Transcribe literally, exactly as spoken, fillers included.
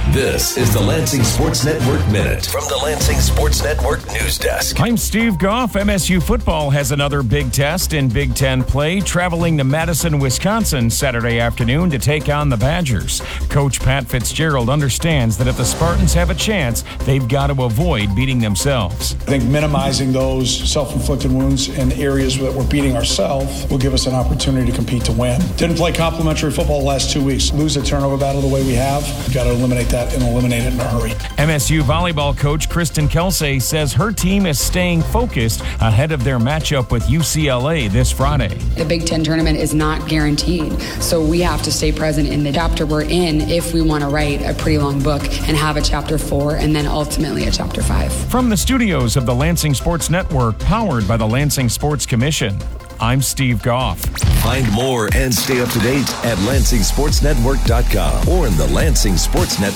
This is the Lansing Sports Network Minute from the Lansing Sports Network News Desk. I'm Steve Goff. M S U football has another big test in Big Ten play, traveling to Madison, Wisconsin Saturday afternoon to take on the Badgers. Coach Pat Fitzgerald understands that if the Spartans have a chance, they've got to avoid beating themselves. I think minimizing those self-inflicted wounds in areas that we're beating ourselves will give us an opportunity to compete to win. Didn't play complimentary football the last two weeks. Lose a turnover battle the way we have. We've got to eliminate that and eliminate it in a hurry. M S U volleyball coach Kristen Kelsey says her team is staying focused ahead of their matchup with U C L A this Friday. The Big Ten tournament is not guaranteed, so we have to stay present in the chapter we're in if we want to write a pretty long book and have a chapter four and then ultimately a chapter five. From the studios of the Lansing Sports Network, powered by the Lansing Sports Commission, I'm Steve Goff. Find more and stay up to date at lansing sports network dot com or in the Lansing Sports Network